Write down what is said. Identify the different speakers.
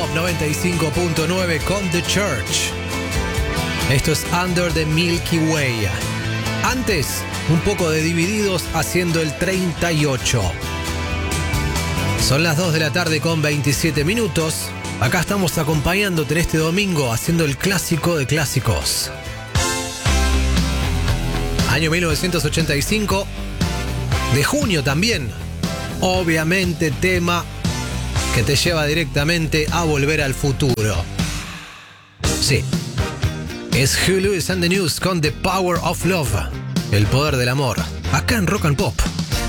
Speaker 1: Pop 95.9 con The Church. Esto es Under the Milky Way. Antes, un poco de Divididos haciendo el 38. Son las 2 de la tarde con 27 minutos. Acá estamos acompañándote en este domingo haciendo el clásico de clásicos. Año 1985, de junio también. Obviamente tema que te lleva directamente a Volver al Futuro. Sí, es Huey Lewis and the News con The Power of Love, el poder del amor, acá en Rock and Pop.